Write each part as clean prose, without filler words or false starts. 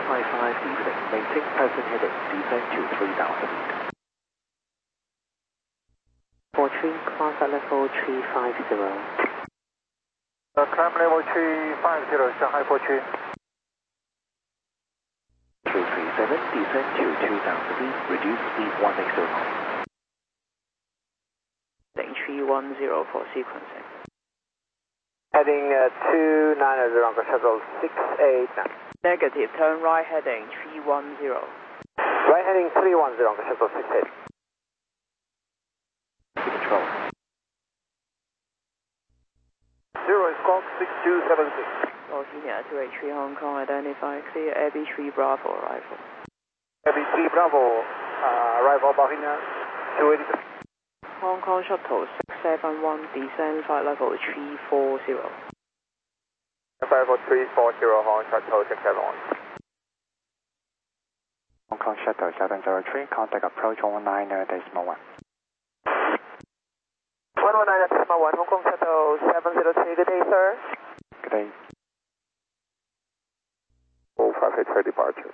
55 evening, maintain present heading, descend to 3,000 feet. Fortune, climb at level 350. Climb level 350, Shanghai Fortune. 337, descend to 2,000 feet, reduce speed 180 knots. Heading 310 for sequencing. Heading 290, Uncle Shuttle 689. Negative, turn right heading 310. Right heading 310, Uncle Shuttle 68. Control. 0 is Squawk 6276. Senior 283 Hong Kong, identify clear, Abbey 3 Bravo arrival. Abbey 3 Bravo, arrival Bahina 283. Hong Kong Shuttle 671, descend flight level 340. Level 340, Hong Kong Shuttle 671. Hong Kong Shuttle 703, contact approach 119.1. 119.1, Hong Kong Shuttle 703, good day, sir. Good day. 058 for departure.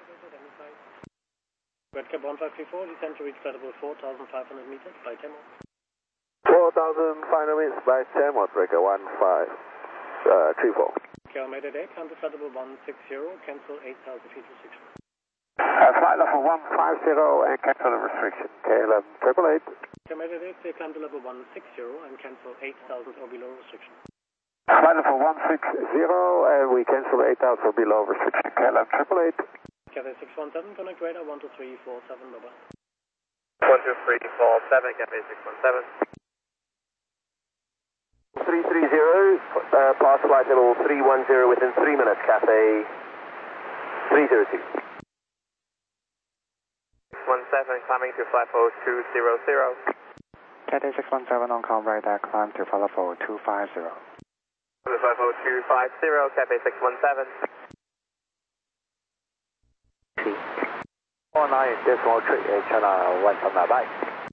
Red Cap 1534, descend to reach flight level 4,500 meters by Temo. 4,500 meters by Temo, breaker 1534. Kilometer 8, climb to flight level 160, cancel 8,000 feet restriction. Flight level 150 and cancel the restriction. KLM 888. Kilometer 8, they climb to level 160 and cancel 8,000 or below restriction. Flight level 160 and we cancel 8,000 or below restriction. KLM 888. Cathay 617, connect radar 12347, bye-bye. 12347, Cathay 617. 330, pass flight level 310 within 3 minutes, Cathay 302. 617, climbing to flight level 200. Cathay 617 Hong Kong radar, climb to flight level 250. Flight level 250, Cathay 617. 49 decimal 3, China 1 bye.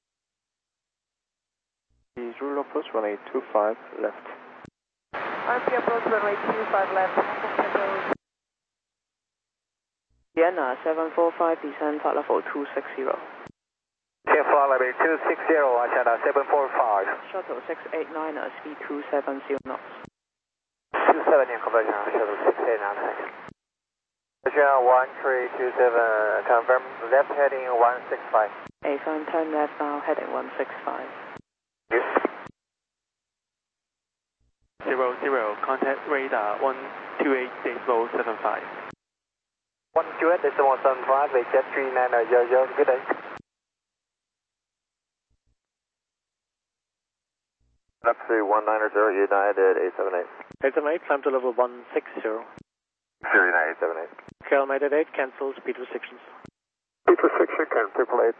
The Zulu approach runway 25 left. RP approach runway 25 left. Vienna 745, descend flight level 260. Flight level 260, China 745. Shuttle 689, speed 270 knots. 270 conversion, Shuttle 689. Conversion 1327, confirm left heading 165. A-Fan, turn left now, heading 165. 00, contact radar 128.75. 128.75, jet 3900, good day. Up to 190, United 878. 878, climb to level 160. United 878. Kilometer 8, cancel speed restrictions. Speed restriction, can 888.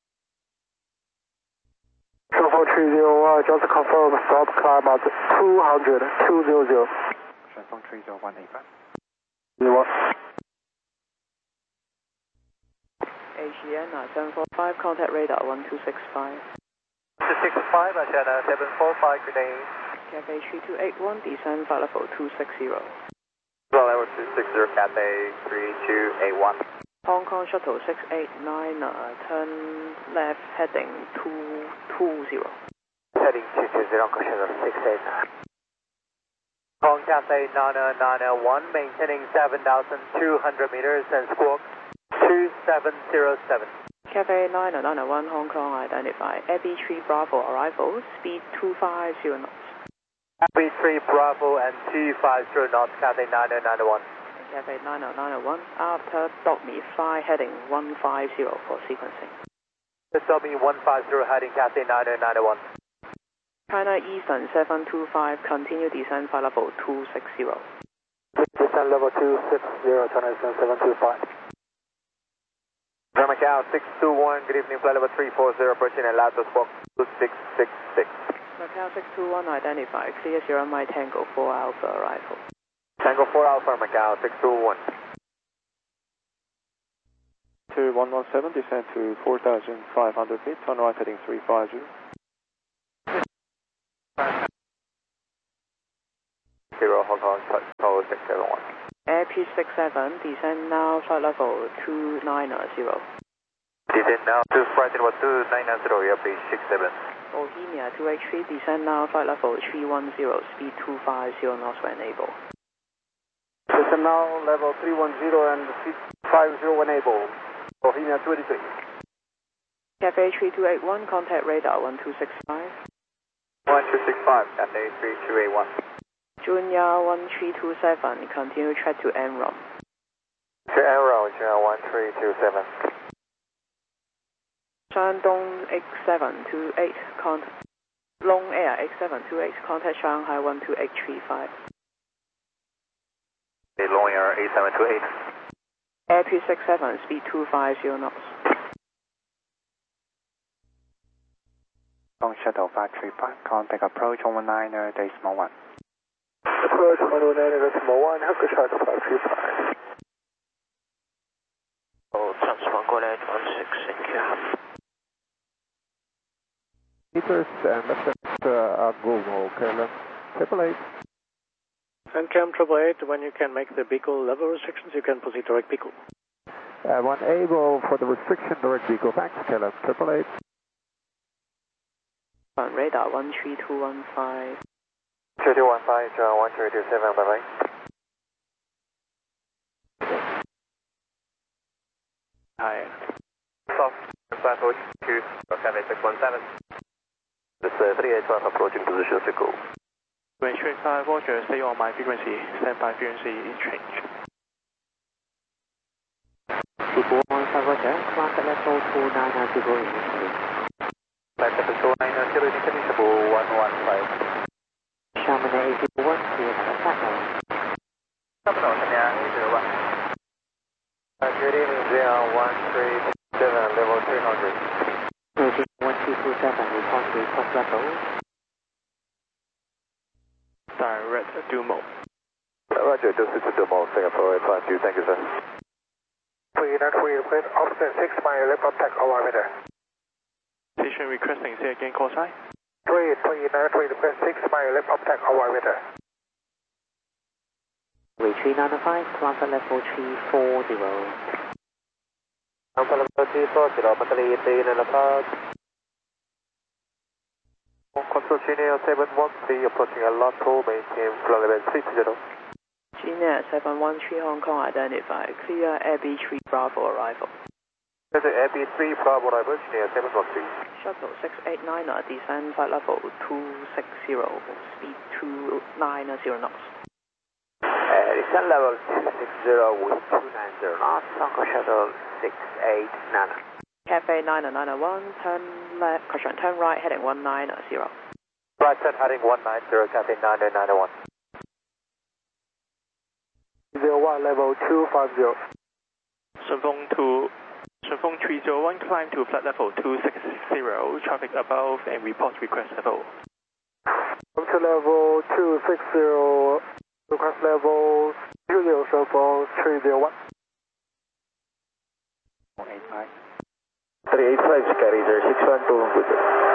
24301, just confirm stop climb at 200, 200. Transform 30185. Asiana 745, contact radar 1265. 265, Asiana 745, good day. Cathay 3281, descend flight level 260. Well, level 260, Cathay 3281. Hong Kong Shuttle 689, turn left heading 220. Heading 220, Hong Kong Shuttle 689. Hong Cathay 991, maintaining 7,200 meters and squawk 2707. Cathay 991, Hong Kong, identify Abbey 3 Bravo arrival, speed 250 knots. Abbey 3 Bravo and 250 knots, Cathay 991. Cathay 9091, after Dogme, fly heading 150 for sequencing. Dogme 150 heading Cathay 991. China Eastern 725, continue descend flight level 260. Descend level 260, China Eastern 725. Macau 621, good evening, flight level 340, approaching and loud to squawk 2666. Macau 621, identify, clear Sierra Mike Tango 4 Alpha arrival. Tango 4 Alpha, Macau 621. 2117, descend to 4,500 feet, turn right heading 350. 0 Hong Kong, code 671. Air-P67, descend now, flight level 290. Descend now to flight level 290, Air-P67. Bohemia 283, descend now, flight level 310, speed 250 knots when able. Descend now, level 310 and speed 50 when able. Bohemia 283. Cafe 3281, contact radar 1265. 1265, Cafe 3281. Junior 1327, continue track to Enron. To Enron, Junior 1327. Shandong X728, contact. Long Air X728, contact Shanghai 12835. Long Air A728. Air-P67, speed 250 knots. Long Shuttle 535, contact approach 119.1. Approach 119.1, have to shuttle 535. Oh, transpond go ahead 16, thank you. Meters and left Google, KLM 888. And Cam 888, when you can make the Beagle level restrictions, you can proceed direct Beagle. When able for the restriction, direct Beagle, thanks, KLM 888. On radar 13215. 3215, John 1327, bye bye. Hi. Soft, approach to Cafe 617. This 381 approaching position to go. Range 5, Roger, stay on my frequency, standby frequency is change. 2415 Roger, contact level 290 initially. Flight level 290 initially, 115. Chamonix 801, clear for platform. Good evening, Zero 137, level 300. Virgin 1227, report to top level. Direct Dumo. Roger, this is Dumo, Singapore 852, thank you, sir. We request offset 6 mile left contact altimeter. Station requesting, say again, call sign. 393 request 6 mile left contact altimeter. Retreat 905, contact level 340. Contact level 340, Batalyon 395. Control Junior 713, approaching Alonso, maintain flight level 60. Junior 713 Hong Kong identified, clear AB3 Bravo arrival. This is AB3 Bravo arrival, Junior 713. Shuttle 689, descend flight level 260, speed 290 knots. Descent level 260 with 290 knots, Hong Shuttle 689. Cafe 9901, turn left, caution, turn right, heading 190. Right turn heading 190, Cafe 9991. 01 level 250. Shunfeng 301, climb to flight level 260, traffic above and report request level. Come to level 260, request level 20, Shunfeng 301. 185. 385, carry 0612, good.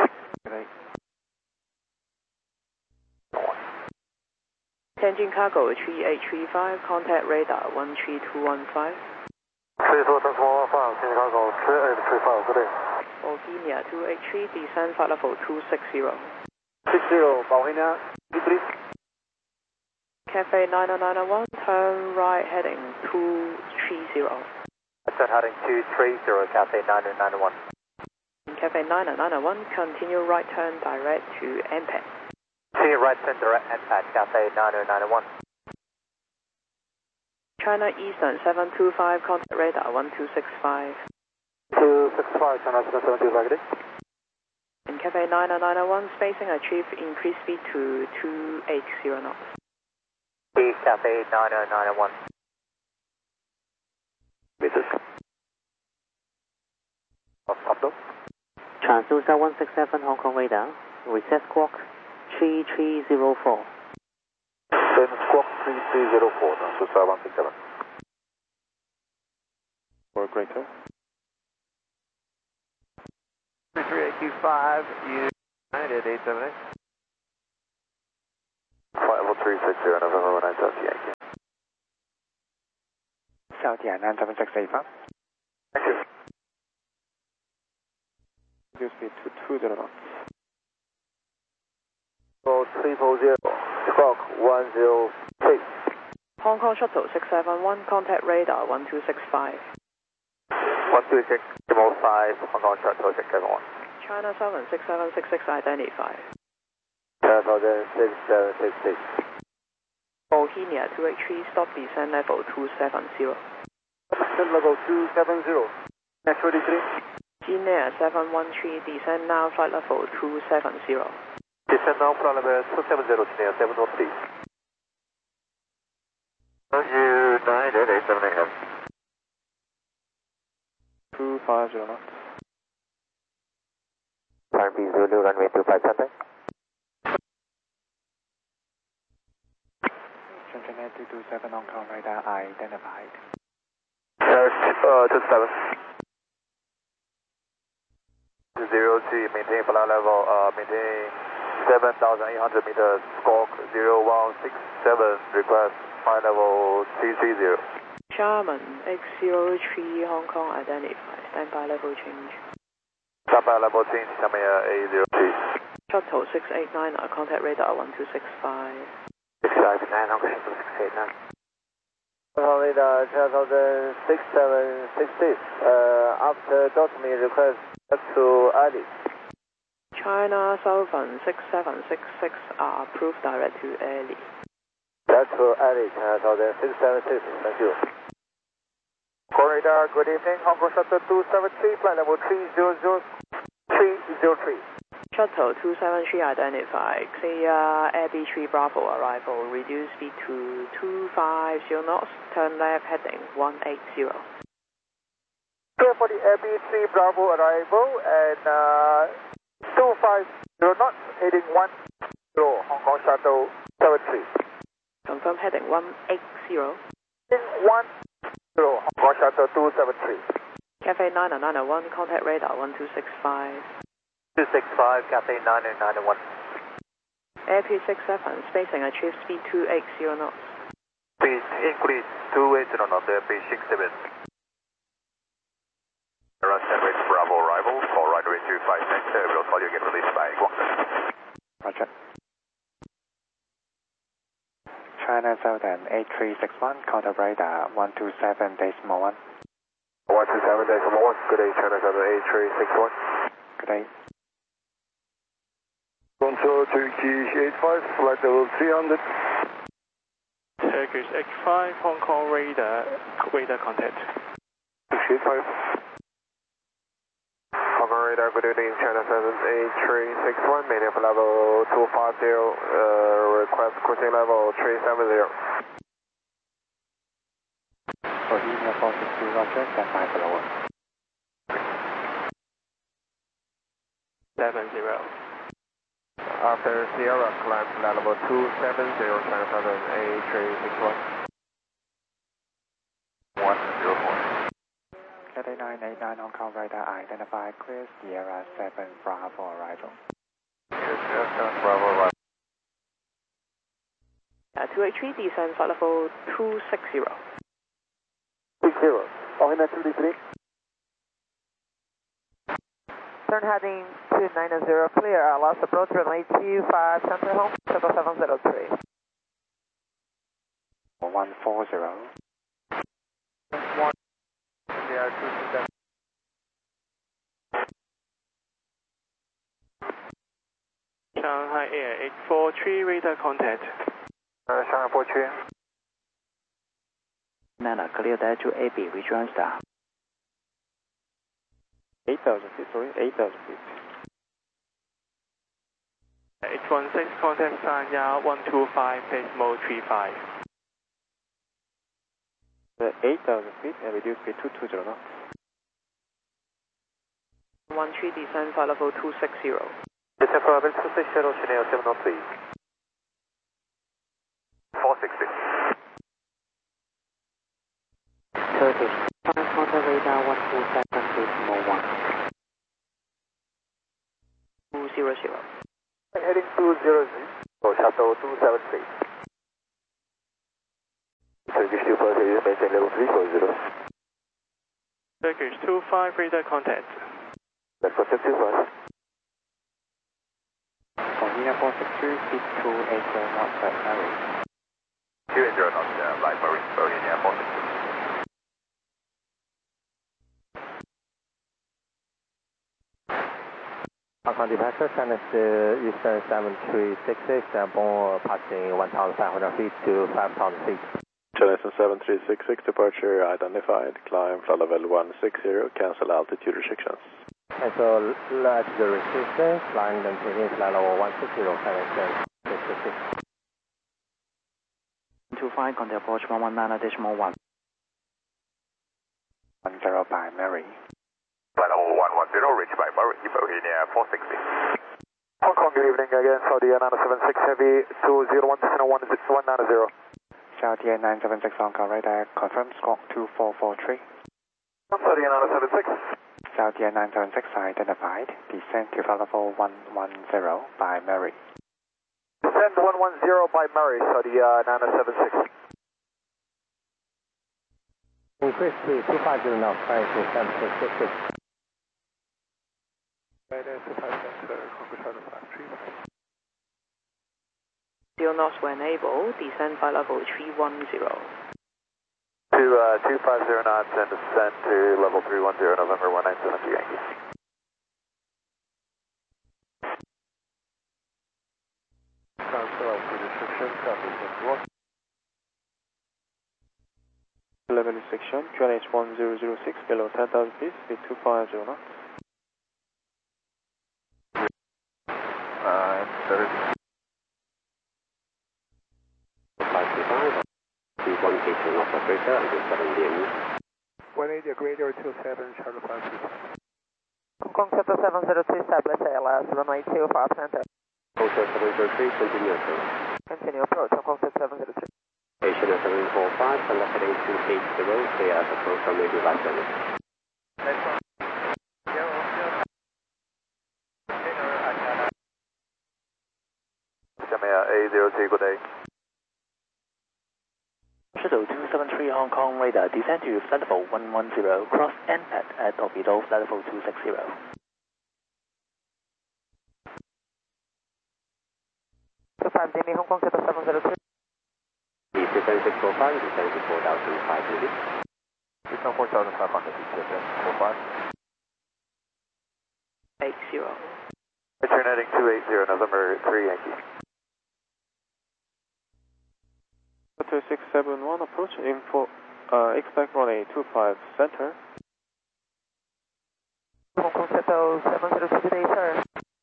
Tianjin Cargo 3835, contact radar 13215. 3415, Tianjin Cargo 3835, good day. Bohemia 283, descend flight level 260. 60, Bohemia 23. Cafe 9901, turn right, heading 230. Turn heading 230, Cafe 9991. Cafe 9991, continue right turn direct to MPAD. See right turn direct MPAD, Cafe 9991. China Eastern 725, contact radar 1265. 265, China Eastern 725, good day. In Cafe 9991, spacing achieved, increase speed to 280 knots. See Cafe 9991. Meters. Pablo. Transducer 167 Hong Kong radar, recess squawk 3304. Then squawk 3304, Transducer 167. For greater. 3825, United 878. Flight level 360, November 970, Yankee. Southern 9768. Thank you. Reduce speed to 20 knots. 340, squawk 106. Hong Kong Shuttle 671, contact radar 1265. 126, Kilo 5, Hong Kong Shuttle 671. China Southern 6766 identified. China Southern 6766. Bohemia 283, stop descent level 270. Descent level 270. Next 33. Guinea 713, descend now flight level 270. Descend now, flight level 270, Guinea 713. United 87 AM. 250 knots. Time B Zulu, runway 25 contact. Shenzhen 8227 Hong Kong radar identified. 27. 0G, maintain flight level, maintain 7,800 meters, squawk 0167, request flight level 330. Sherman X03 Hong Kong identified. Standby level change. Standby level change, Shamia A03. Shuttle 689, contact radar 1265. 659, Hong Kong Shuttle 689. Hong Kong radar China Southern 6766. After me request back to Alice. China Southern 6766 are approved direct to Airlie. Back to Alice, China Southern 676. Thank you. Radar, good evening. Hong Kong Shuttle 273, flight level 303. Shuttle 273 identified. Clear Air B3 Bravo arrival. Reduce speed to 250 knots. Turn left heading 180. Clear for the Air B3 Bravo arrival and 250 knots heading 10. Hong Kong Shuttle 73. Confirm heading 180. Heading 10. Hong Kong Shuttle 273. Cafe 901, contact radar 1265. 265, Cafe 991. AP67, spacing achieved speed 280 knots. Speed increase 280 knots, AP67. Russian Red Bravo arrival for runway 25 we'll call you again released by Guangdong. Roger. China Southern 8361, contact radar 127.1. 127.1, good day, China Southern 8361. Good day. Control Turkish 85, flight level 300. Turkish X5, Hong Kong radar contact. Turkish 85. Hong Kong radar, good evening, China Southern 8361, maintain for level 250, request cruising level 370. Bohemia 462, Roger, standby for lower. 70. After Sierra, climb to level 270, China Southern A361. 104. Cathay 989 Hong Kong radar identified. Clear Sierra 7 Bravo arrival. Sierra 7 Bravo arrival. 283, descend flight level 260. 60. Bohemia 233. Turn heading 290, clear, last approach runway 25, center home, 7703. 140. 1. They are 227. Shanghai Air 843, radar contact. Shanghai 43. Nana, clear that to AB, rejoin star. 8,000 feet, sorry, 8,000 feet. 816, contact Sanya 125, base mode 35. 8,000 feet and reduce speed to 220 knots. 13, descend flight level 260. Descend for level 260, Chennai 703. 460. Turkish, transponder radar 127.1. 200. Heading 200, shuttle 273. Turkish 240, maintain level 340. package 25, radar contact. Let's go 55. Bohemia 463, speed 280 knots at Mary. 280 knots, live Marine, Bohemia 463. Hong Kong departure, China Eastern 7366, airborne passing 1,500 feet to 5,000 feet. China 7366, departure identified, climb flight level 160, cancel altitude restrictions. Cancel altitude restrictions, flying maintaining flight level 160, China 666. 25, contact approach 119.1. 10 by Mary. Flight level 110, reached by Murray, Bohemia 460. Hong Kong, good evening again, Saudi 976 Heavy, 201 decimal 190. Saudi 976 Hong Kong radar, confirm squawk 2443. Saudi 976. Saudi 976 identified, descend to flight level 110 by Mary. Descend 110 by Murray, Saudi 976. Increase to 250 knots, flying to 7666. Radar 25 center, Conquer Charlie 535. 0 knots when able, descend by level 310. To 250 knots and descend to level 310, November 1970 Yankee. Cancel altitude restriction, traffic network. Level restriction, QNH 1006, below 10,000 feet, speed 250 knots. Greater 27, Charlie 535. Hong Kong Center 702, establish ALS, runway 25 center. Hong Kong 703, continue. Continue approach, Hong Kong Center 703. Station 745, select heading 280, clear as approach from radio light channel. Jamia A03, good day. Shuttle 273 Hong Kong radar, descend to flight level 110, cross NPAD at orbital flight level 260. 25 Jimmy, Hong Kong Center 703. Descend 645, descend to 4,500. Descend 4,500, descend 45. 80. Return heading 280, November 3 Yankee. 2671, approach, info, expect runway 25 center. Hong Kong Center 702, good day, sir.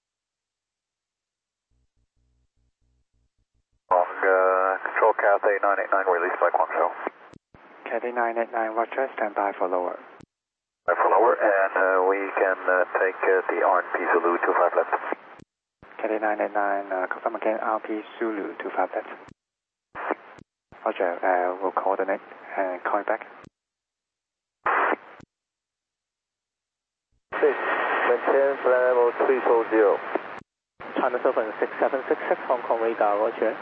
Control Cathay 989, released by Guangzhou. Cathay 989, Roger, stand by for lower. For lower, and we can take the RP Zulu 25 left. Cathay 989, confirm again, RP Zulu 25 left. Roger, we'll coordinate and call you back. Maintain flight level 340. China 76766 Hong Kong radar, Roger.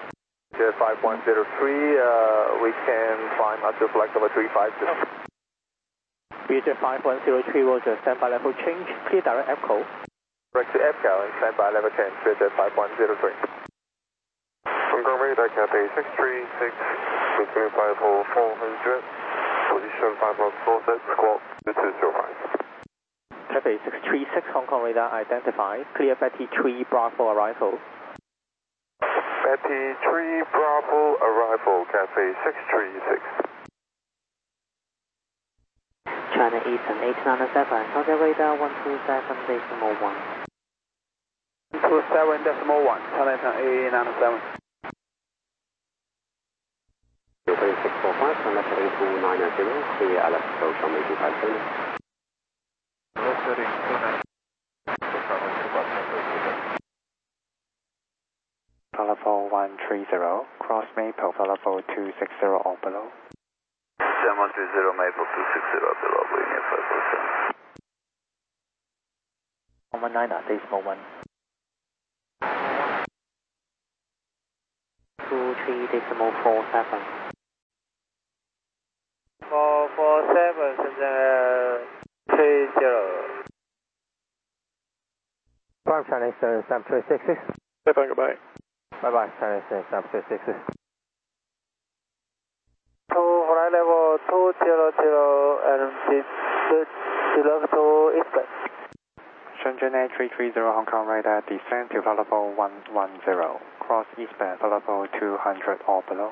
5103, we can climb up to flight level 350. Roger 5103, Roger, standby level change, clear direct EPCO. Direct to EPCO and standby level change, Roger 5103. Hong Kong radar, Cathay 636, between 50400, position 5 set, squawk 2205. Cathay 636 Hong Kong radar identified, clear Betty 3 Bravo arrival. Betty 3 Bravo arrival, Cathay 636. China Eastern 897, contact radar 127.1. 127.1, China Eastern 897. 645, select heading 290, clear LS approach from 85 Setting 29. Flight level 130, cross Maple, flight level 260 or below. 730 Maple 260 below, bringing 5%. 119.1. 23.47. 447，现在 Confirm Chinese 7366. Stefan, goodbye. Bye bye, Chinese 7366. To flight level 200 and below to eastbound. Shenzhen 8330 Hong Kong radar, descend to flight level 110. Cross eastbound, flight level 200 or below.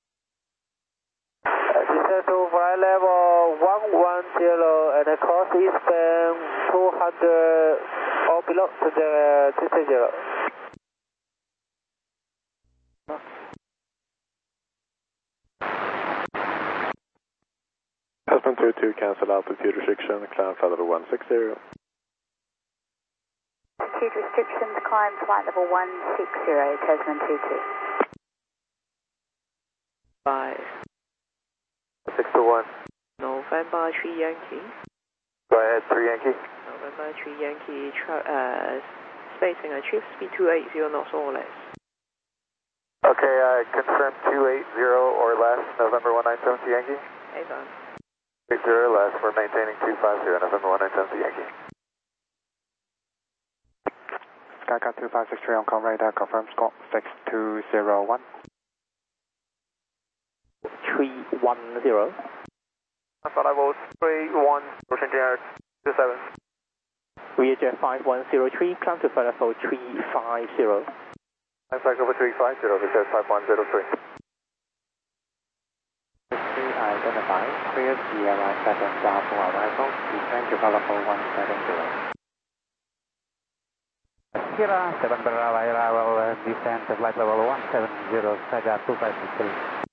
Descend to flight level 110 and cross eastbound 200 or below to the 230. Husband 22, cancel altitude restriction, climb flight level 160. Altitude restrictions, climb flight level 160, Tasman 22. 5. 621. November 3 Yankee. Go ahead, 3 Yankee. November 3 Yankee, spacing achieve speed 280 knots or less. Okay, confirm 280 or less, November 197 Yankee. Avon. 80 or less, we're maintaining 250, November 197 Yankee. Skycat 2563 Hong Kong radar, confirm score 6201. 310. Flight level 31, Shenzhen Air 27. VHF 5103, climb to flight level 350. I'm flight level 350, because 5103. Identified, clear Sierra 7 Bravo arrival, descend to flight level 170. Sierra 7 Bravo arrival, descend to flight level 170, Saga 2563.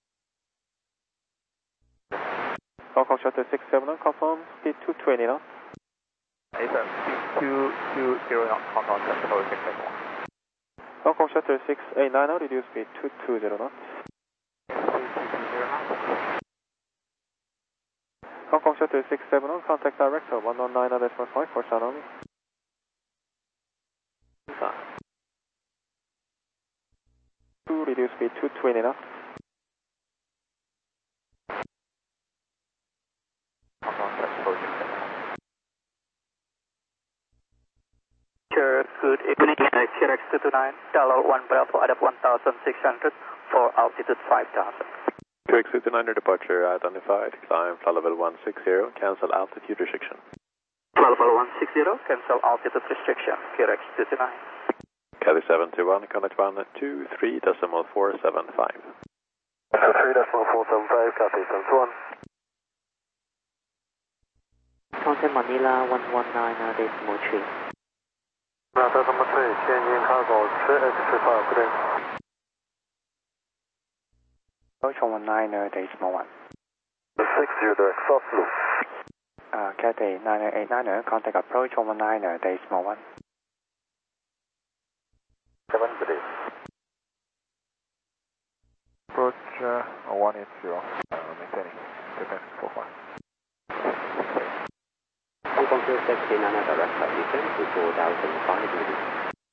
Hong Kong Shuttle 67, confirm speed 220 knots. Avon, speed 220 knots, Hong Kong Shuttle 681. Hong Kong Shuttle 689, reduce speed 220 knots. Hong Kong Shuttle 670, contact director 119.5 for channel. 2, reduce speed 220 knots. Hong Kong Shuttle 671. Good evening, QX229, Delaware 1 Bravo at 1,600 for altitude 5,000. QX229 departure identified, climb flight level 160, cancel altitude restriction. Flight level 160, cancel altitude restriction, QX229. Cali 721, contact 123.475. 3.475, copy, 721. Contact Manila 119.3. Delta 3, Tianjin cargo 3X35, good day. Approach 119.1. 60 direct, soft loop. Cathay 9089, contact approach 119.1. 7, good day. Approach 180, maintaining, defense profile. Hong Kong 269 direct descend to 4,500 meters.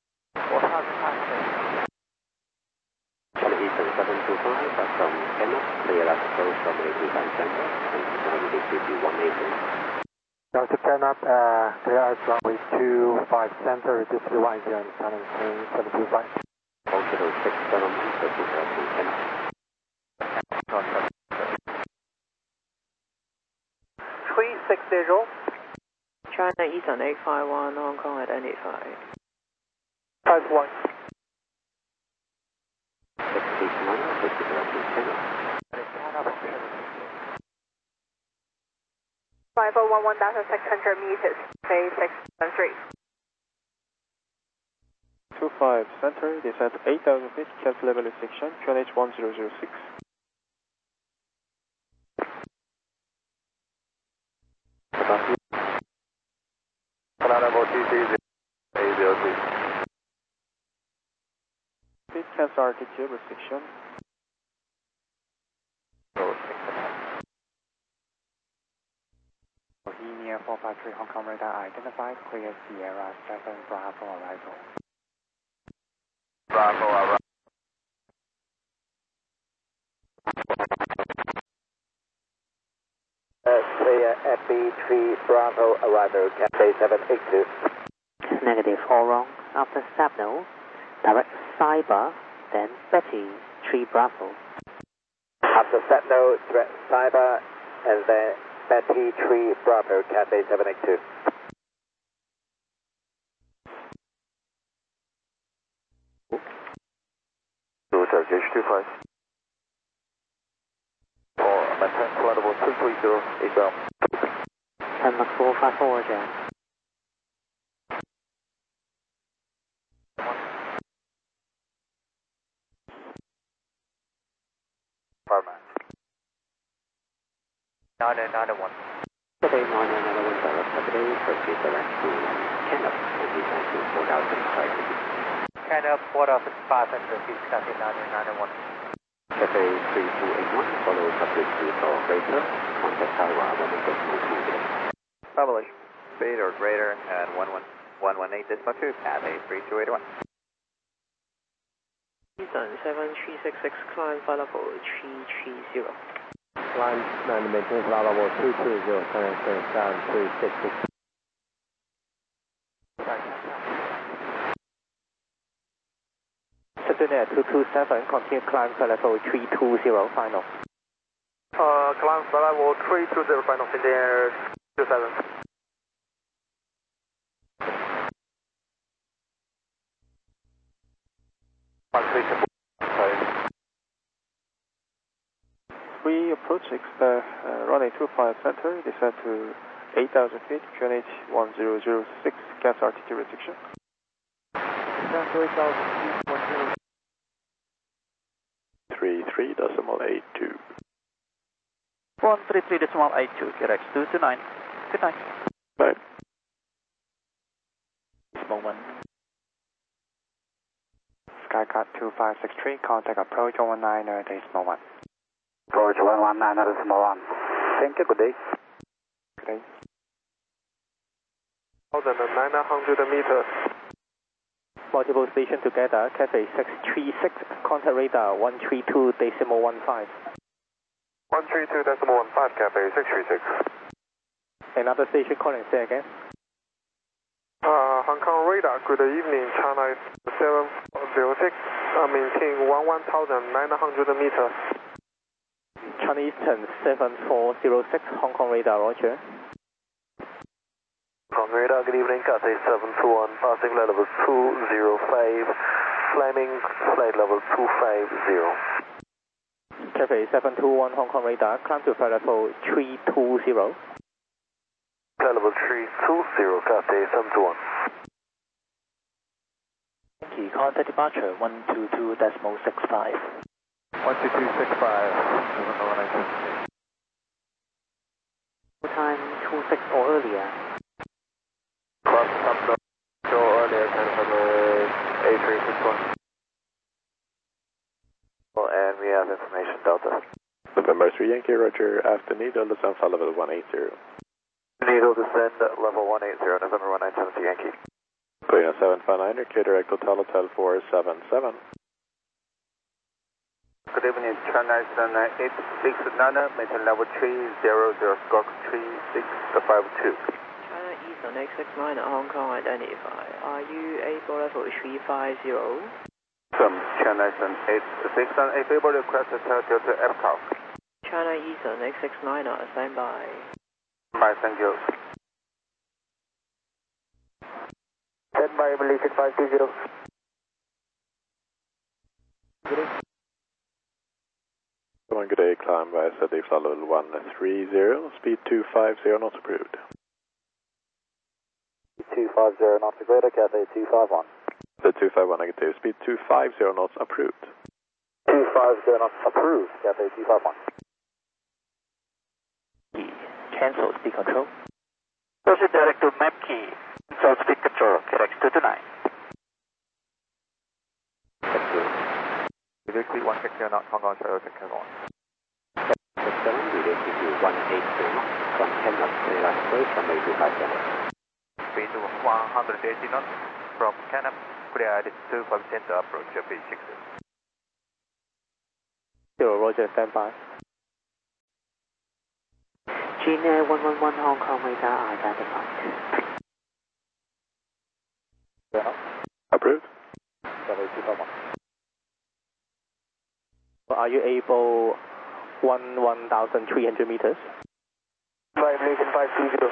4,500. Charlie Eastern 725, but from Kenneth, clear up approach from 85 center, and now you need to be 180. Delta 10 up, clear out runway 25 center, reduce to 10, channel 725. Also 671, circle to Kenneth. 360. China Eastern 851, Hong Kong identified. 51. 669, circle to Kenneth. Arrival 1,600 meters, phase 673. 25 center, descent 8,000 feet, cancel level restriction, QNH 1006. Level 230, 803. Speed cancel altitude restriction. Bohemia 453 Hong Kong radar identified, clear Sierra 7 Bravo arrival. Bravo, arrival. Clear FB3 Bravo arrival, Cathay 782. Negative, all wrong. After Stabno, direct Cyber, then Betty 3 Bravo. After Stabno, direct Cyber, and then Betty 3 Bravo, Cathay 782. Turkish 25. Maintain flight level 230 eastbound. 10 Mach 4, 5 forward, Jan. Nine 991. Cathay 9991 direct Cathay, proceed direct to Canop and descend to 4,500. Canop 4,500 feet, Cathay 991. Cathay 3281, follow subject to operator, contact Taiwan 1.2. Publish. Speed or greater and 118.2, Cathay 3281. Eastern 7366, climb flight level 330. Climb 9, maintain flight level 220, turn 366. Citadel 227, continue climb flight level 320, final. Climb flight level 320, final, Citadel 27. We approach runway 25 center, descend to 8,000 feet, QNH 1006, gas altitude restriction. Descend to 8,000 feet, 33.82. 133.82, QRX 229. Good night. Bye. Small 1. Skycat 2563, contact approach 119, decimal 1. Approach 119, decimal 1. Thank you, good day. Good day. 1,900 meters. Multiple station together, Cathay 636, contact radar 132.15. 132.15, Cathay 636. Another station calling, say again. Hong Kong radar, good evening, China 706, maintain 1,900 meters. China Eastern 7406, Hong Kong radar, roger. Hong Kong radar, good evening, Cathay 721, passing flight level 205, climbing flight level 250. Cathay 721, Hong Kong radar, climb to flight level 320. Flight level 320, Cathay 721. Yankee, contact departure 122.65. 122.65, Time 26 or earlier. cross top door, go earlier, November A361. And we have information Delta. November 3 Yankee, roger, after needle, descend flight level 180. Needle descend level 180, November 1970 Yankee. Clear 759, clear direct hotel 477. Good evening, China Eastern 869, maintain level 300, squawk 3652. China Eastern 869 Hong Kong identify. Are you able level 350? From China Eastern 869, if able request to tell Delta F-Talk. China Eastern 869 stand by. Bye, thank you. Stand by, Malaysia 520. Good day, climb by steady flight level 130, speed 250, not approved. 250 knots, greater, Cathay 251. The 251 negative, speed 250 knots approved. 250 knots approved, Cathay 251. Cancel speed control. Proceed direct to map key. Cancel speed control, QRX 229. Directly 160 knots, Hong Kong Charlie 671. 67, directly to 180 knots, from Canop, Clear approach, runway 25 Speed 180 knots, from Canop, clear 25 center approach, B6. 0, roger, stand by. Gina 111, Hong Kong radar identified. Yeah. Approved. Cathay 251. Are you able 1,300 meters? 5 Lincoln 520.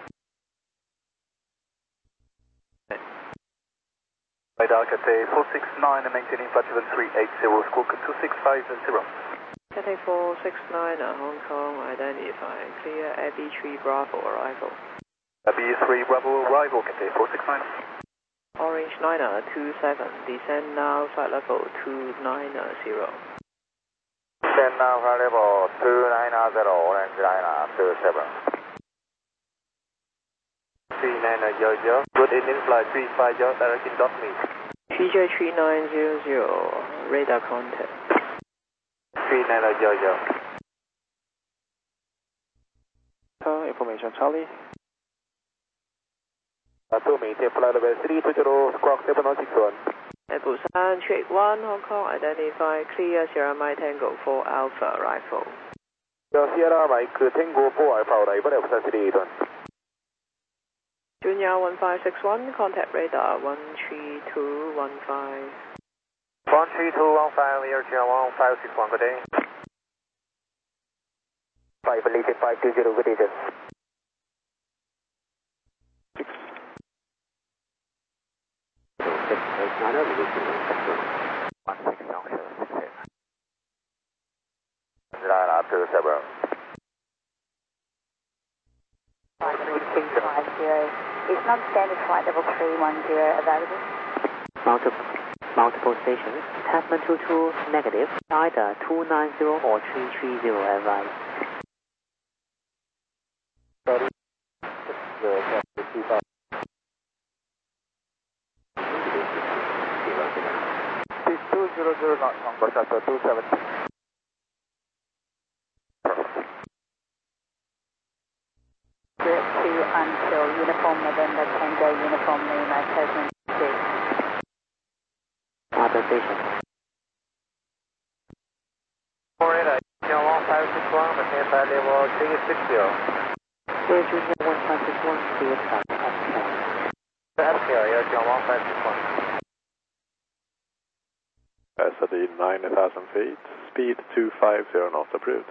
Radar Cathay 469 and maintaining flight level 380, squawk 2650. Cathay 469 Hong Kong, identify, clear Abbey 3 Bravo arrival. Abbey 3 Bravo arrival, Cathay 469. Orange Niner 27, descend now, flight level 290. Descend now, flight level 290, Orange Niner 27. 3900, good evening, flight 35, directing dot me. TJ 3900, radar contact. 3900. Information Charlie. 2 maintain flight level 320, squawk 7061. At Busan, Trade 1, Hong Kong, identify, clear Sierra Mike Tango 4 Alpha arrival. Sierra Mike Tango 4 Alpha arrival at Busan City 81. Junior 1561, contact radar 13215. 13215, Air China 1561, good day. 5 Lincoln 520, good day. 5350. Is non-standard flight level 310 available? Multiple stations. Tasman 22 negative. Either 290 or 330 advised. Sorry. 200 knots, Hong Kong, 270. Until Uniform November Tango Uniform Lima Tasman 2. Other station. Florida, China 1561, maintain flight level 360. Air Junior 1561, clear track F10. F10, Air China 1561. SAD 9,000 feet, speed 250 knots approved.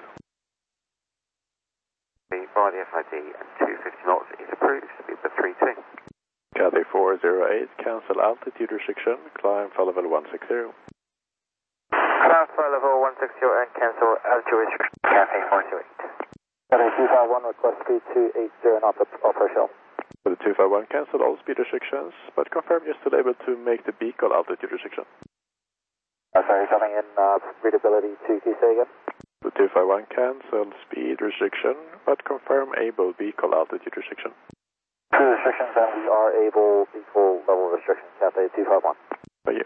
By the FID and 250 knots is approved, speed of 32. Cathay 408, cancel altitude restriction, climb flight level 160. Climb flight level 160 and cancel altitude restriction. Cathay 408. Cathay 251, request speed 280 knots operational. For the 251, cancel all speed restrictions, but confirm you're still able to make the Beagle altitude restriction. Sorry, coming in, readability 2, can you say again? The 251 cancel speed restriction, but confirm able Beagle altitude restriction. 2 restrictions and we are able equal level restrictions, Cathay 251. Thank you.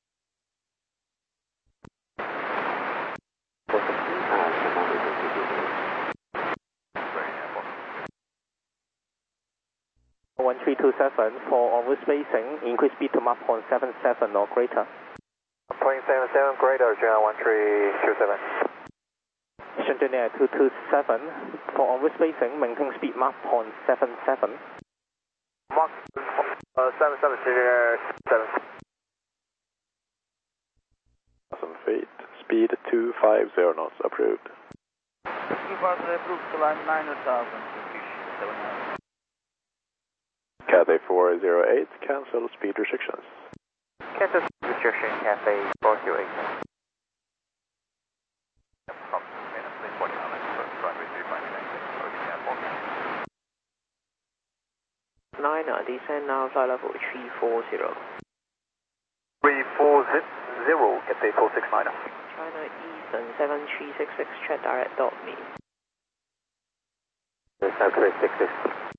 One 327 for onward spacing, increase speed to Mach 0.77 or greater. 0.77 greater, China 1327. Shenzhen 227 for onward spacing, maintain speed Mach 0.77. Mach 77, 7. 1,000 feet, speed 250 knots approved. Approved to line 9,000, Cathay 408, cancel speed restrictions. Cancel restriction, Cathay 408. Niner, descend now, flight level 340. 340, Cathay 469. China Eastern 7366, check direct dot me. 366.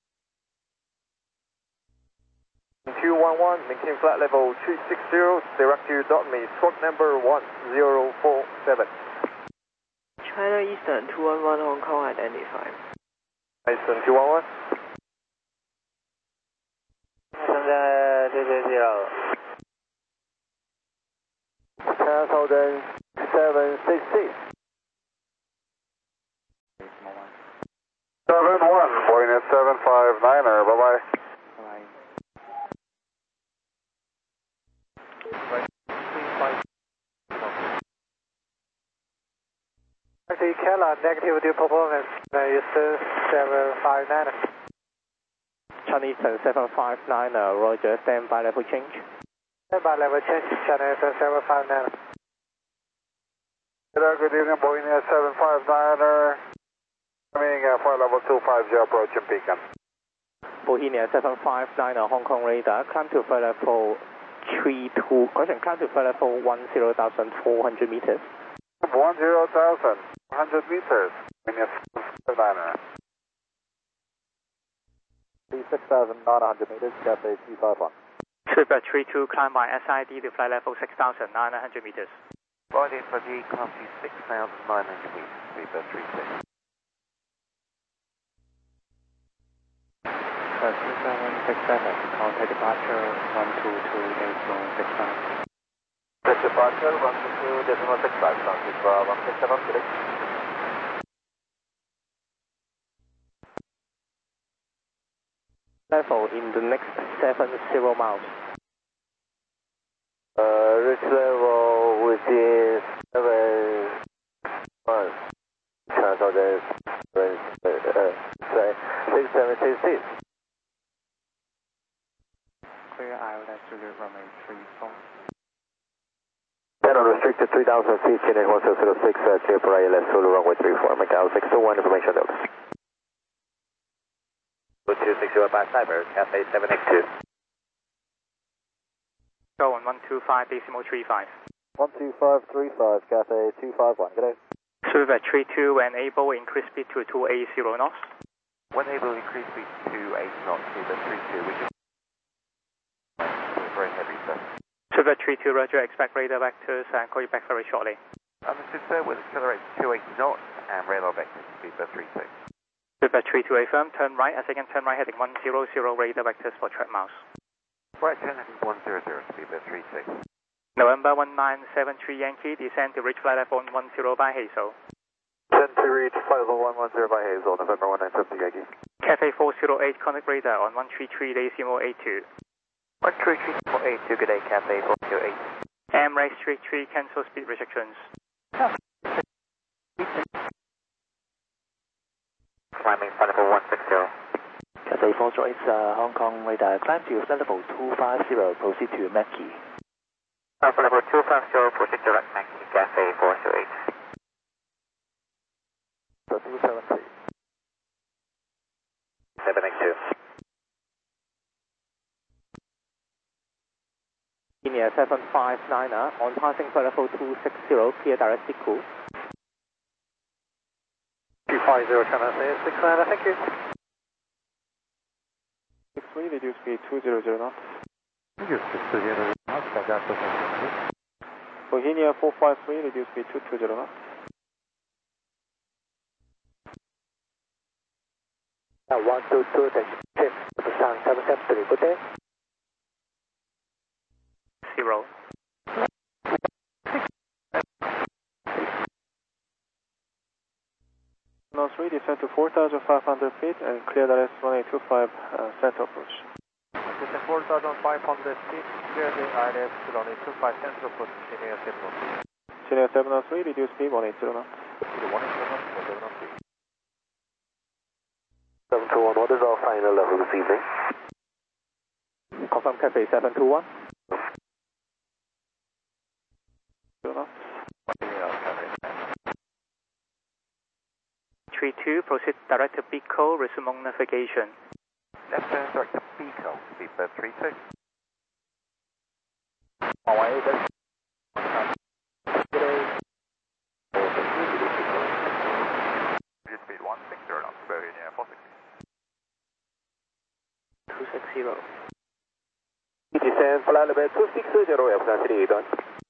211, maintain flight level 360, direct to dot me, squawk number 1047. China Eastern 211 Hong Kong, identify. Eastern 211. 10,766. 71, Boeing 759er, bye-bye. Eastern 759. China Eastern 759, Roger, stand by level change. Stand by level change, China Eastern 759. Good evening, Boeing 759er. Coming for level 250, approaching Beacon. Bohemia 759, Hong Kong radar, climb to flight level 32, correction, climb to flight level 10,400 meters. 10,400 meters, Bohemia 759er. 6,900 meters, Cathay 251. Super 32, climb by SID to flight level 6,900 meters. Boeing for G, climb to 6,900 meters, Super 36. 2767, contact departure 122.8065. Departure 122.8065, contact 167 Level in the next 70 miles. Reach level within 7 miles. Cancel the 6766. Clear ILS to the runway 34. 10 unrestricted 3000 feet, Chennai 1006, clear for ILS Zulu runway 34, Macau 621, information Delta. 260 by Cyber, Cathay 782. Go on 125.35. 12535, Cathay 251, good day. Super 32, when able, increase speed to 280 knots. When able, increase speed to 8 knots, Super 32, which is very heavy, sir. Super 32, Roger, expect radar vectors and call you back very shortly. Understood, sir, we'll accelerate to 280 knots and radar vectors, Super 32. Super 32, affirm, turn right, a second turn right, heading 100, radar vectors for track miles. Right, turn heading 100, Super 32. November 1973 Yankee, descend to reach flight level 10 by Hazel. Descend to reach flight level 110 by Hazel, November 1970 Yankee. Cathay 408, contact radar on 133.82. 133.82, good day, Cathay 408. Emirates 33, cancel speed restrictions. Climbing flight level 160. Cathay 408, Hong Kong radar, climb to flight level 250, proceed to Mackie. Flight level 250, proceed direct Mackie, Cathay 408. 270. 782. India 759, on passing flight level 260, clear direct Siku. 250, China 69, thank you. 63, reduce speed 200 knots. Bohemia 453, reduce speed 220 knots. 122, tip, 773, good day. 0. No 3, descend to 4,500 feet and clear the S1825 center approach. Descend 4,500 feet, clear the ILS runway 25 center approach, Chennai 703. Chennai 703, reduce speed 180 knots. 180 knots, 703. 721, what is our final level this evening? Confirm Cathay 721. 32, proceed direct to Pico, resume on navigation. Left turn direct to Pico, Super 32. Speed 160 knots, Bohemia 460. 260. Descend flight level 260, F93, done.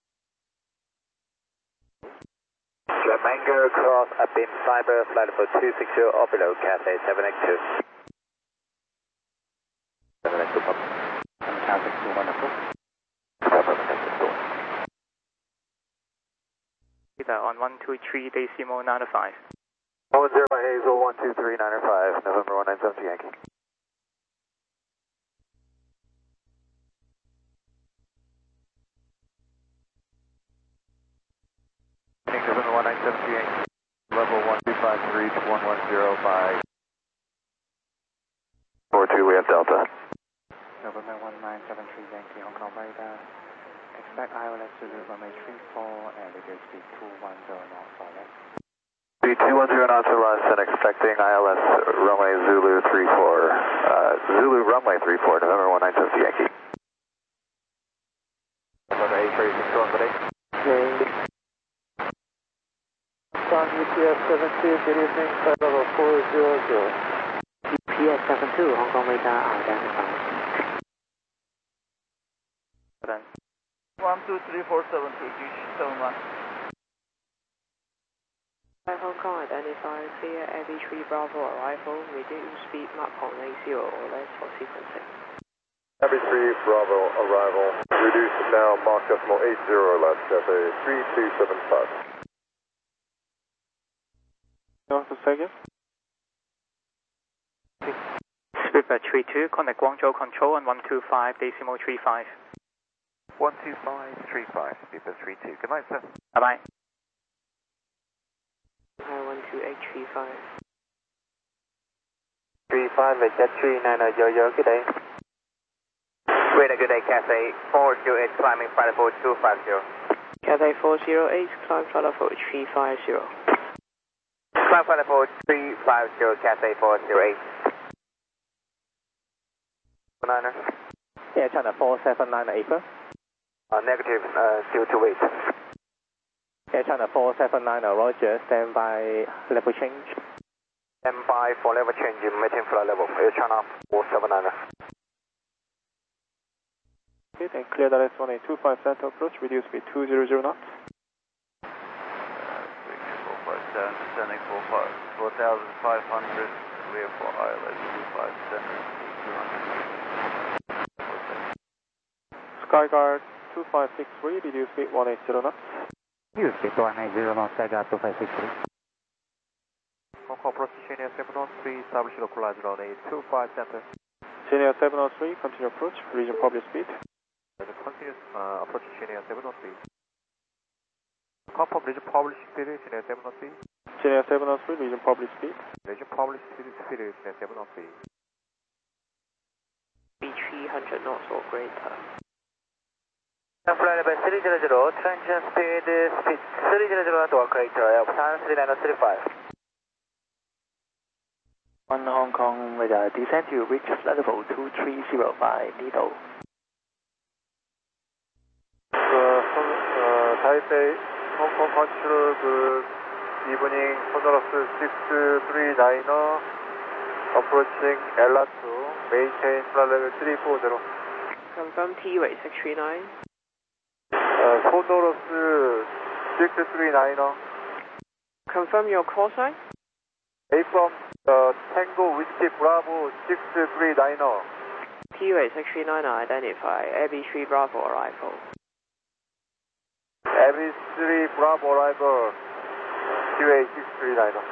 Mango cross Abim Cyber, flight level 260 or below, Cathay 782. 782, pop. Macau 621, approach. Papa, Macau 621. On 123.95. 10 by Hazel, 123.95, November 1970 Yankee. November 1970 Yankee, level 125 to reach 110, by 42, we have Delta. November 1973 Yankee Hong Kong radar. Expect ILS Zulu runway 34 and reduce speed 210 knots for left. Speed 210 knots or less and expecting ILS runway Zulu 34. Zulu runway 34, November 1970 Yankee. November 836 Okay. Sun UPS 72, good evening, flight level 400. UPS 72, Hong Kong radar identified. 12347 Hong Kong identified, clear Abbey 3 Bravo arrival, reduce speed Mach 0.80 or less for sequencing. Abbey 3 Bravo arrival, reduce now Mach 0.80 or less, Cathay 3275. North second. Speedbird 32, contact Guangzhou Control on 125.35. 12535, Speedbird 32. Good night, sir. Bye-bye. Hi, 12835. 35 at Jet 39, good day. Wait a good day, Cathay 408, climbing flight level 250. Cathay 408, climb flight level 350. Climb flight level 350, Cathay 408. Niner. Air China 479 April. Negative, 028. Air China 479 Roger, stand by level change. Stand by for level change, meeting flight level, Air China 479. Okay, then clear direct 1825 center approach, reduce speed 200 knots. Descending 4,500, clear for ILS 257, 200. Skyguard 2563, reduce speed 180 knots. Use speed 180 knots, Skyguard 2563. Hong Kong approach Chenier 703, establish localizer on 825 center. Chenier 703, continue approach, region public speed. Continuous approach Chenier 703. Confirm region public speed, Chenier 703. Chenier 703, region public speed. Region public speed, Chenier 703. B300 knots or greater. Flight level 300, transient speed 300 knots or greater, Sun 3935. 1 Hong Kong radar, descend to reach flight level 230 by Needle. Taipei, Hong Kong control, good evening, Sonorous 639er, approaching LR2, maintain flight level 340. Confirm T-Way 639. Sonorous 639er. Confirm your call sign. A from Tango Whiskey Bravo 639er. T-Way 639 identify, Abbey 3 Bravo arrival. Abbey 3 Bravo arrival, T-Way 639er.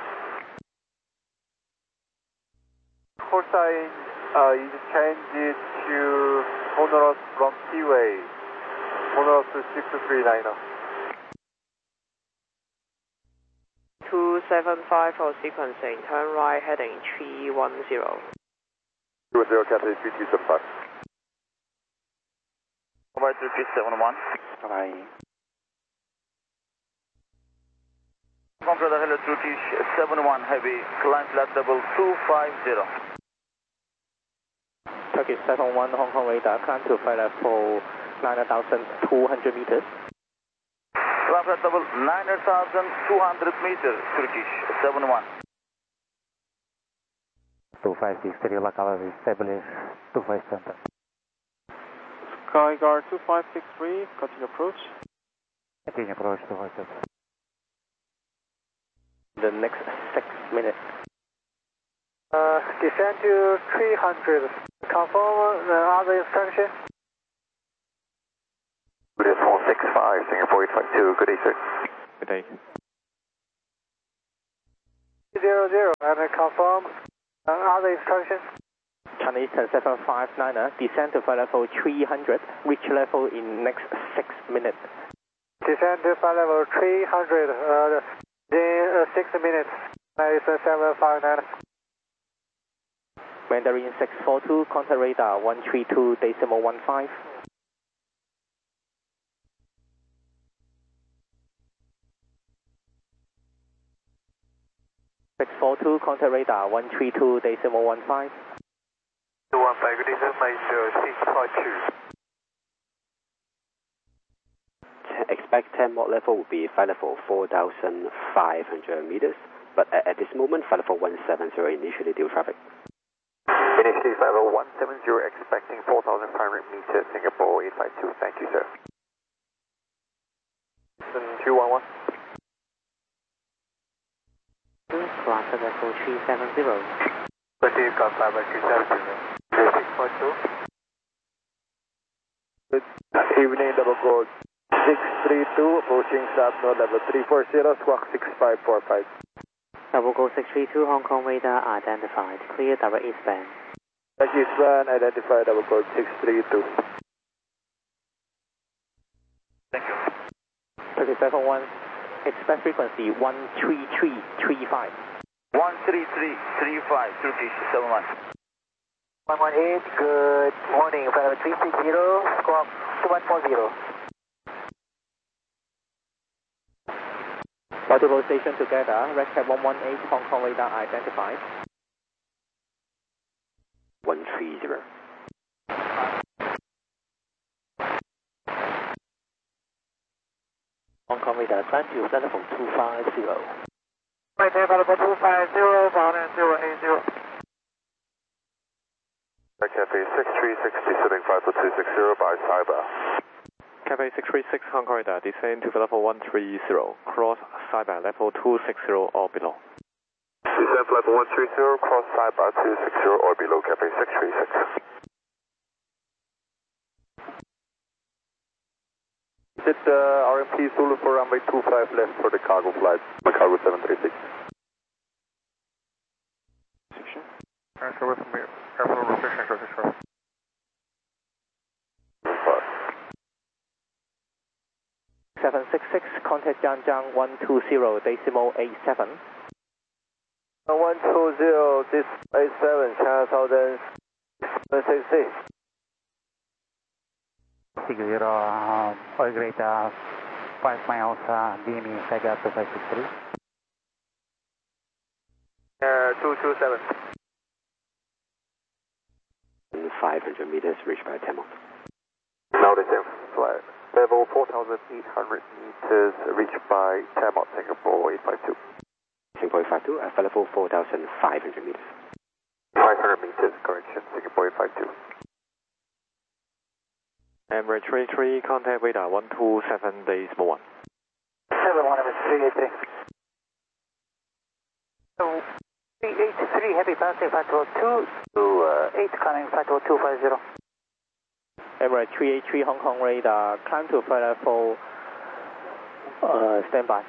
Call sign is changed to Sonorous from T-Way, Sonorous 639er. 275 for sequencing, turn right heading 310. 210, Cathay 3275. Over 371. Bye. Conquer the hello British 71 heavy, climb flight level 250. Turkish 71 Hong Kong radar, climb to flight level 9,200 meters. Climb flight level 9,200 meters, Turkish 71. 256, locality established, 25 center. Skyguard 2563, continue approach. Continue approach 25 center. The next 6 minutes. Descend to 300. Confirm the other instruction. Good day, 465, Singapore 852, good day, sir. Good day. 00, and confirm other instructions. Chinese 759er, descend to flight level 300, reach level in next 6 minutes. Descend to flight level 300, in 6 minutes. 759. Mandarin 642, contact radar 132.15. Contact radar 132.15. 215, good evening, Major 652. Expect 10 Mach level will be flight level 4,500 meters, but at this moment, flight level 170 initially due traffic. Initially, flight level 170, expecting 4,500 meters, Singapore 852. Thank you, sir. 211. Cross level 370. Proceed, cross level 370. 642. Good evening, double code 632, approaching SAPNO level 340, squawk 6545. Double code 632, Hong Kong radar identified. Clear direct eastbound. Direct eastbound, identified, double code 632. Thank you. 37.1, expect frequency 13335. 13335, Turkish 71. 118, good morning, flight 360, squawk 2140. Multiple station together, RedCap 118, Hong Kong radar identified. 130. Hong Kong radar, climb to flight level 250. Right there, level 250, bound and 080. Cafe 6360, sitting 54260 by Cyber. Cafe 636, Hong Kong radar, descend to level 130, cross Cyber level 260 or below. Descend level 130, cross Cyber 260 or below, Cafe 636. Hit RMP Zulu for runway 25 left for the cargo flight, the cargo 736. Section. Airfield restriction, short. 766, contact Jiangjiang 120.87. 120.87, China Southern 766. 60, oil grade 5 miles, DME Sega 2563. 227. 500 meters, reached by 10 Mach. Now the same flight. Level 4,800 meters, reached by 10 Mach, Singapore 852. Singapore 852, flight level 4,500 meters. 500 meters, correction, Singapore 852. Emirates 33, contact radar 127.1. 71, 383. So, 383, heavy passing, flight level 228, climbing flight level 250. Emirates 383, Hong Kong radar, climb to flight level, standby.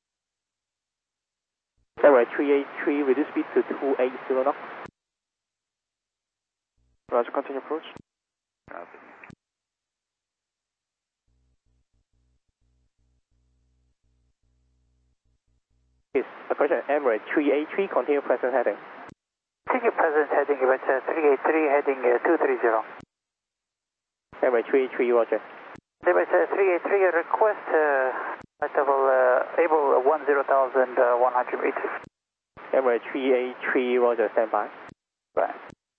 Emirates 383, reduce speed to 280 knots. Roger, continue approach. Yes, question, Emirates 383, continue present heading. Continue present heading, Emirates 383, heading 230. Emirates 383, roger. Emirates 383, request flight level able 10,100 meters. Emirates 383, roger, standby. Right.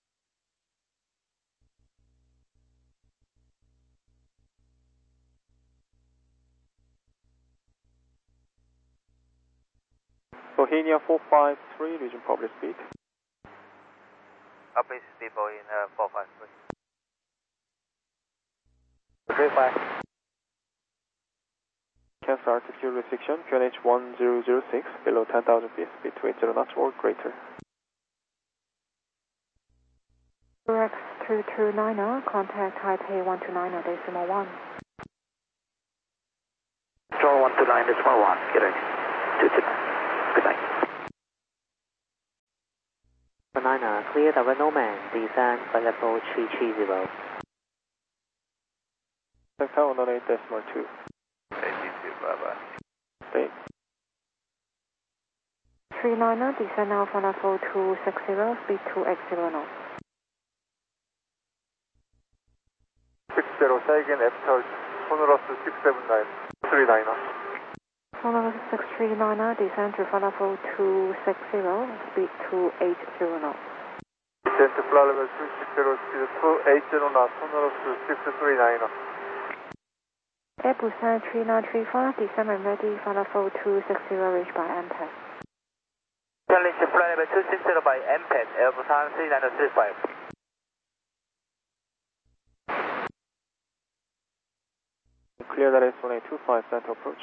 Bohemia 453, region public speed. Public speed in 453. Okay, bye. Cancel altitude restriction, QNH 1006, below 10,000 feet, between 0 knots or greater. Rex 229, contact Taipei 129.1. Control 129.1, get it. 229. Good night. 9, clear direct Nomad, descend flight level 330. Hotel 108.2. 82, bye-bye. Stay. 639, descend Alpha level 260, speed 280 knots. 60, say again, after Sonorous 679, 39. Sonorous 639, descend to flight level 260, speed 280 knots. Descend to flight level 260, speed 280 knots, Sonorous 639. Airbus 3935, descend and ready, flight level 260, reached by MPAD. Challenge flight level 260 by MPAD, Airbus 3935. Clear that is 1825, center approach.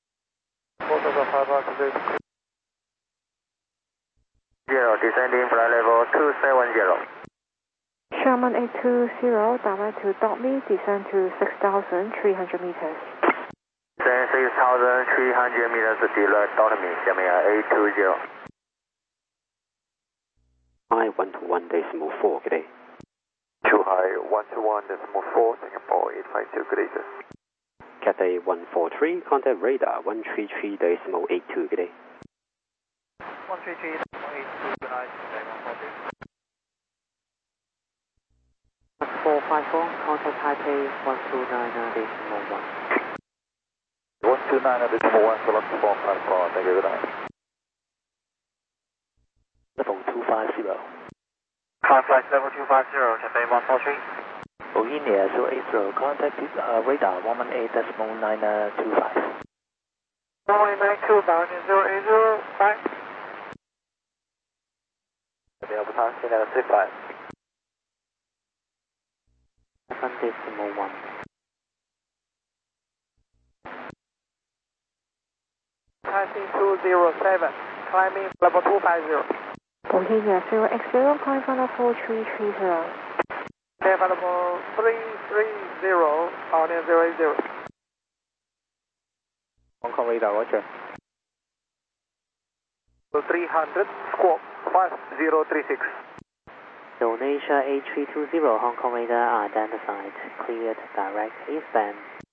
Zero, descending flight level 270. Sherman 820, direct to Dogme, descend to 6,300 meters. Descend 6,300 meters, direct Dogme, 下面820。 High 121.4, good day. Too high 121.4, Singapore 852, good day, sir. Cathay 143, contact radar 133.82, good day. 133.82, good night, 454, contact Taipei 129.1. 129.1, select 454, thank you, good night. Level 250. Contact level 250, Cathay 143. Bohemia 080, contact radar 118.925. 192, bounding 0805. Airbus 3935. 7.1. Taxi 207, climbing level 250. Bohemia 080, climb flight level 330. Level 330, bounding 080. Hong Kong radar, roger. 300, squawk 5036. Indonesia A320, Hong Kong radar identified, cleared direct eastbound.